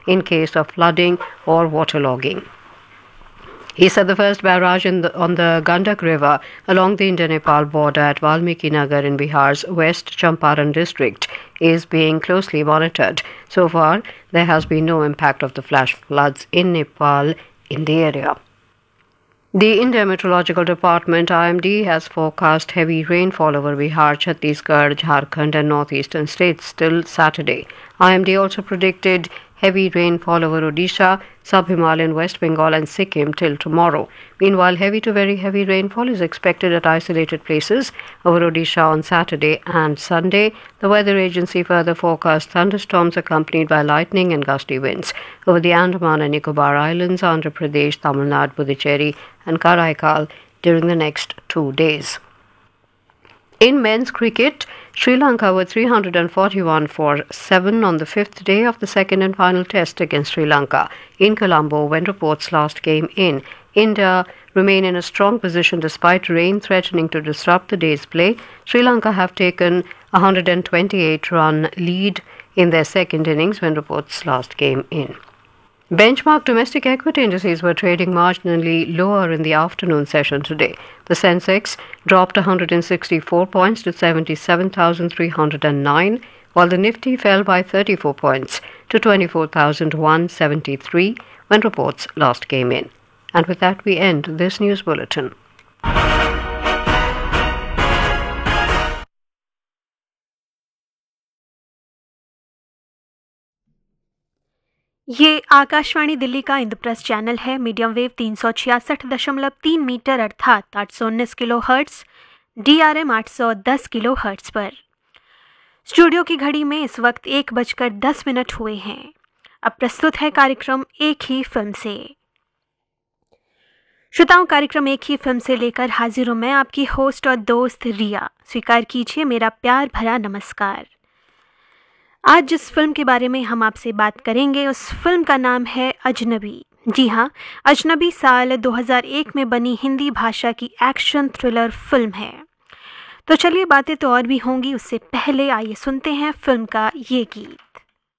in case of flooding or waterlogging. He said the first barrage on the Gandak River along the India-Nepal border at Valmiki Nagar in Bihar's West Champaran district is being closely monitored. So far, there has been no impact of the flash floods in Nepal in the area. The India Meteorological Department (IMD) has forecast heavy rainfall over Bihar, Chhattisgarh, Jharkhand and northeastern states till Saturday. IMD also predicted heavy rainfall over Odisha, Sub-Himalayan West Bengal and Sikkim till tomorrow. Meanwhile, heavy to very heavy rainfall is expected at isolated places over Odisha on Saturday and Sunday. The weather agency further forecast thunderstorms accompanied by lightning and gusty winds over the Andaman and Nicobar Islands, Andhra Pradesh, Tamil Nadu, Puducherry and Karaikal during the next 2 days. In men's cricket, Sri Lanka were 341 for 7 on the 5th day of the second and final test against Sri Lanka in Colombo when reports last came in. India remain in a strong position despite rain threatening to disrupt the day's play. Sri Lanka have taken a 128-run lead in their second innings when reports last came in. Benchmark domestic equity indices were trading marginally lower in the afternoon session today. The Sensex dropped 164 points to 77,309, while the Nifty fell by 34 points to 24,173 when reports last came in. And with that, we end this news bulletin. ये आकाशवाणी दिल्ली का Indraprastha channel है। Medium wave 366.3 metre अर्थात 819 kilo hertz, DRM 810 kilo hertz पर। Studio की घड़ी में इस वक्त 1:10 हुए हैं। अब प्रस्तुत है कार्यक्रम एक ही फिल्म से। श्रोताओं, कार्यक्रम एक ही फिल्म से लेकर हाजिर हूं मैं, आपकी होस्ट और दोस्त रिया। स्वीकार कीजिए मेरा प्यार भरा नमस्कार। आज जिस फिल्म के बारे में हम आपसे बात करेंगे उस फिल्म का नाम है अजनबी। जी हाँ, अजनबी साल 2001 में बनी हिंदी भाषा की एक्शन थ्रिलर फिल्म है। तो चलिए, बातें तो और भी होंगी, उससे पहले आइए सुनते हैं फिल्म का ये गीत।